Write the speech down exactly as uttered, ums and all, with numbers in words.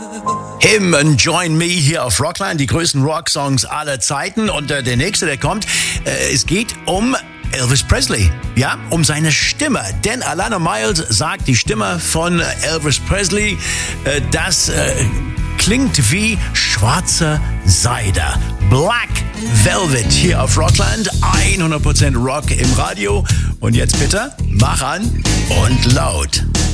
Him and Join Me hier auf Rockline, die größten Rocksongs aller Zeiten. Und äh, der nächste, der kommt, äh, es geht um Elvis Presley, ja, um seine Stimme. Denn Alannah Myles sagt, die Stimme von Elvis Presley, äh, das äh, klingt wie schwarze Seide. Black Velvet hier auf Rockland, hundert Prozent Rock im Radio. Und jetzt bitte, mach an und laut.